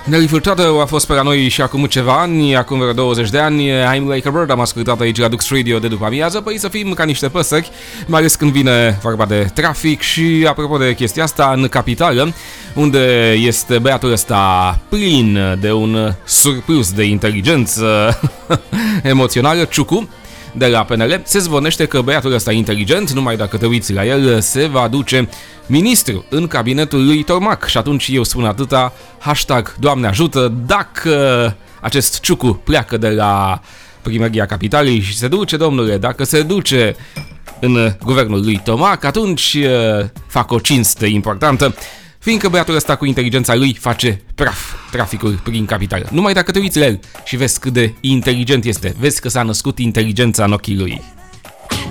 Nelly Furtado a fost pe la noi și acum ceva ani, acum vreo 20 de ani. I'm Like a Bird am ascultat aici la Dux Radio de după amiază. Păi să fim ca niște păsări, mai ales când vine vorba de trafic. Și apropo de chestia asta, în capitală, unde este băiatul ăsta plin de un surplus de inteligență emoțională, Ciucu, de la PNL, se zvonește că băiatul ăsta inteligent, numai dacă te uiți la el, se va aduce ministru în cabinetul lui Tormac. Și atunci eu spun atâta, hashtag Doamne ajută, dacă acest Ciucu pleacă de la Primăria Capitalei și se duce, domnule, dacă se duce în guvernul lui Tormac, atunci fac o cinste importantă, fiindcă băiatul ăsta cu inteligența lui face praf traficul prin capitală. Numai dacă te uiți la el și vezi cât de inteligent este, vezi că s-a născut inteligența în ochii lui.